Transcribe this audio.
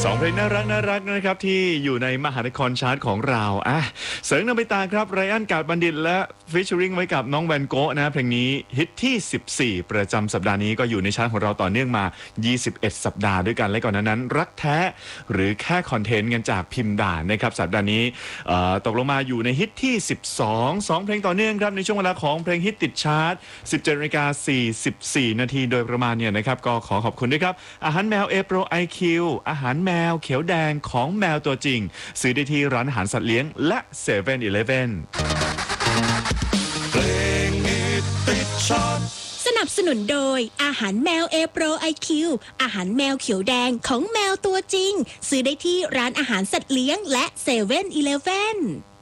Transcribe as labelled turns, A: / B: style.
A: 2เพลงน่ารักนะครับที่อยู่ในมหานครชาร์ตของเราเสริงนำไปตาครับไรอันกาดบัณฑิตและฟิชเชอริงไว้กับน้องแวนโกะนะเพลงนี้ฮิตที่14ประจำสัปดาห์นี้ก็อยู่ในชาร์ตของเราต่อเนื่องมา21สัปดาห์ด้วยกันและก่อนนั้นรักแท้หรือแค่คอนเทนต์กันจากพิมพ์ด่านนะครับสัปดาห์นี้ตกลงมาอยู่ในฮิตที่12เพลงต่อเนื่องครับในช่วงเวลาของเพลงฮิตติดชาร์ต 17:44 นาทีโดยประมาณเนี่ยนะครับก็ขอขอบคุณด้วยครับอาหารแมวเอโปร IQ อาหารแมวเขียวแดงของแมวตัวจริงซื้อได้ที่ร้านอาหารสัตว์เลี้ยงและ7-11เพลงฮิตติดชาร์ต
B: สนับสนุนโดยอาหารแมวเอโปร IQ อาหารแมวเขียวแดงของแมวตัวจริงซื้อได้ที่ร้านอาหารสัตว์เลี้ยงและ7-11